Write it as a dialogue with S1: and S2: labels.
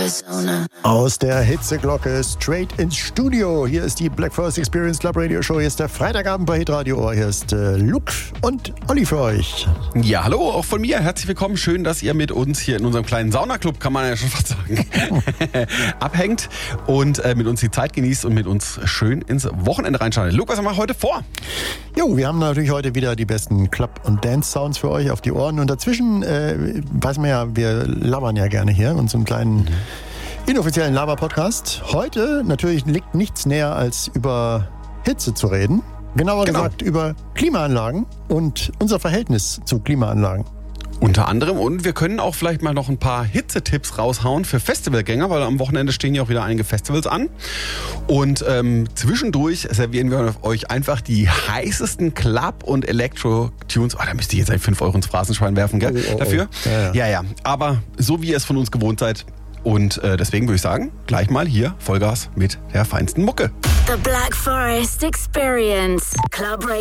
S1: Arizona.
S2: Aus der Hitzeglocke straight ins Studio. Hier ist die Black Forest Experience Club Radio Show. Hier ist der Freitagabend bei Hitradio Ohr. Hier ist Luke und Olli für euch.
S3: Ja, hallo, auch von mir. Herzlich willkommen. Schön, dass ihr mit uns hier in unserem kleinen Saunaclub, kann man ja schon fast sagen, abhängt und mit uns die Zeit genießt und mit uns schön ins Wochenende reinschaut. Luke, was haben wir heute vor?
S2: Jo, wir haben natürlich heute wieder die besten Club- und Dance-Sounds für euch auf die Ohren. Und dazwischen, weiß man ja, wir labern ja gerne hier und so einen kleinen inoffiziellen Laber-Podcast. Heute natürlich liegt nichts näher, als über Hitze zu reden. Genauer gesagt über Klimaanlagen und unser Verhältnis zu Klimaanlagen.
S3: Unter anderem, und wir können auch vielleicht mal noch ein paar Hitzetipps raushauen für Festivalgänger, weil am Wochenende stehen ja auch wieder einige Festivals an. Und zwischendurch servieren wir euch einfach die heißesten Club- und Elektro-Tunes. Oh, da müsst ihr jetzt 5 Euro ins Phrasenschwein werfen, gell? Dafür. Ja. Aber so wie ihr es von uns gewohnt seid. Und deswegen würde ich sagen, gleich mal hier Vollgas mit der feinsten Mucke.
S1: The Black Forest Experience. Club Radio.